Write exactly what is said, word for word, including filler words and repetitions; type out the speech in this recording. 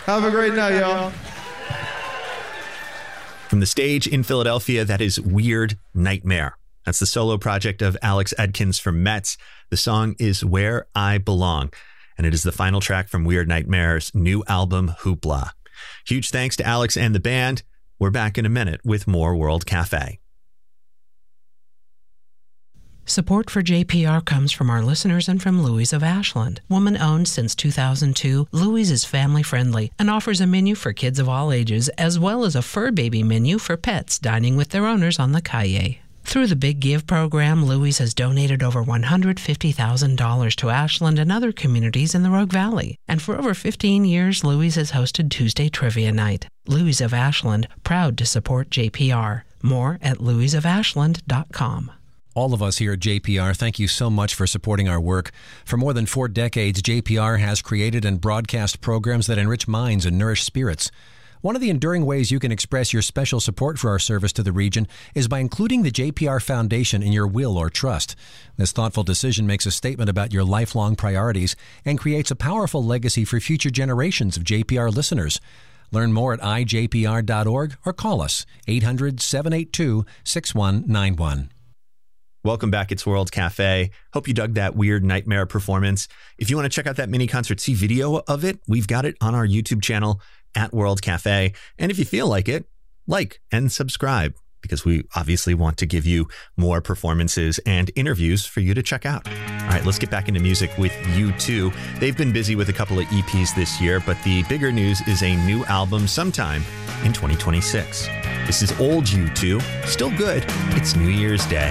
Have a great night, y'all. From the stage in Philadelphia, that is Weird Nightmare. That's the solo project of Alex Edkins from Metz. The song is Where I Belong, and it is the final track from Weird Nightmare's new album, Hoopla. Huge thanks to Alex and the band. We're back in a minute with more World Cafe. Support for J P R comes from our listeners and from Louise of Ashland. Woman-owned since two thousand two, Louise is family-friendly and offers a menu for kids of all ages, as well as a fur baby menu for pets dining with their owners on the calle. Through the Big Give program, Louise has donated over one hundred fifty thousand dollars to Ashland and other communities in the Rogue Valley. And for over fifteen years, Louise has hosted Tuesday Trivia Night. Louise of Ashland, proud to support J P R. More at louise of ashland dot com. All of us here at J P R, thank you so much for supporting our work. For more than four decades, J P R has created and broadcast programs that enrich minds and nourish spirits. One of the enduring ways you can express your special support for our service to the region is by including the J P R Foundation in your will or trust. This thoughtful decision makes a statement about your lifelong priorities and creates a powerful legacy for future generations of J P R listeners. Learn more at i j p r dot org or call us eight hundred, seven eight two, six one nine one. Welcome back. It's World Cafe. Hope you dug that Weird Nightmare performance. If you want to check out that mini concert, see video of it, we've got it on our YouTube channel at World Cafe. And if you feel like it, like and subscribe, because we obviously want to give you more performances and interviews for you to check out. All right, let's get back into music with U two. They've been busy with a couple of E Ps this year, but the bigger news is a new album sometime in twenty twenty-six. This is old U two, still good. It's New Year's Day.